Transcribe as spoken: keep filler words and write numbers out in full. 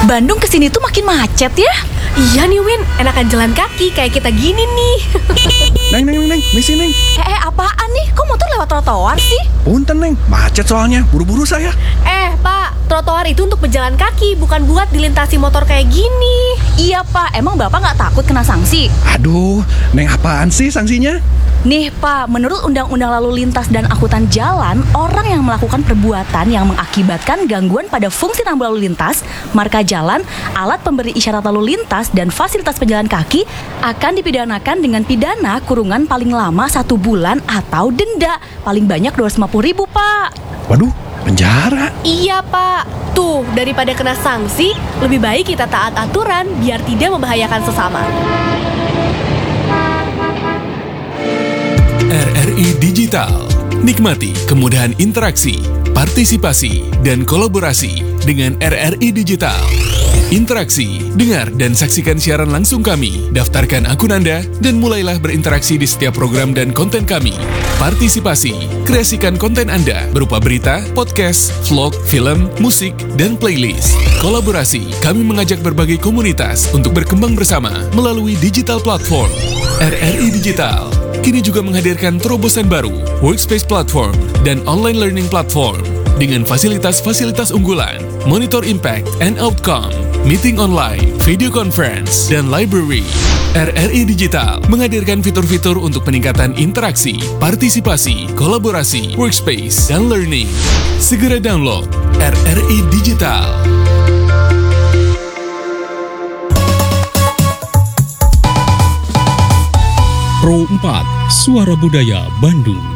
Bandung kesini tuh makin macet ya. Iya nih Win, enakan jalan kaki kayak kita gini nih. Neng, neng, neng, neng, misi neng. Eh, eh apaan nih? Kok motor lewat trotoar sih? Punten neng, macet soalnya, buru-buru saya. Eh Pak, trotoar itu untuk pejalan kaki, bukan buat dilintasi motor kayak gini. Iya Pak, emang Bapak nggak takut kena sanksi? Aduh, neng apaan sih sanksinya? Nih Pak, menurut Undang-Undang Lalu Lintas dan Angkutan Jalan, orang yang melakukan perbuatan yang mengakibatkan gangguan pada fungsi rambu lalu lintas, marka jalan, alat pemberi isyarat lalu lintas, dan fasilitas pejalan kaki akan dipidanakan dengan pidana kurungan paling lama satu bulan atau denda paling banyak dua ratus lima puluh ribu Pak. Waduh, penjara. Iya Pak, tuh daripada kena sanksi, lebih baik kita taat aturan biar tidak membahayakan sesama. R R I Digital. Nikmati kemudahan interaksi, partisipasi, dan kolaborasi dengan R R I Digital. Interaksi, dengar dan saksikan siaran langsung kami, daftarkan akun Anda, dan mulailah berinteraksi di setiap program dan konten kami. Partisipasi, kreasikan konten Anda berupa berita, podcast, vlog, film, musik, dan playlist. Kolaborasi, kami mengajak berbagai komunitas untuk berkembang bersama melalui digital platform. R R I Digital kini juga menghadirkan terobosan baru, workspace platform, dan online learning platform dengan fasilitas-fasilitas unggulan, monitor impact and outcome, meeting online, video conference, dan library. R R I Digital menghadirkan fitur-fitur untuk peningkatan interaksi, partisipasi, kolaborasi, workspace, dan learning. Segera download R R I Digital. Pro empat, Suara Budaya Bandung.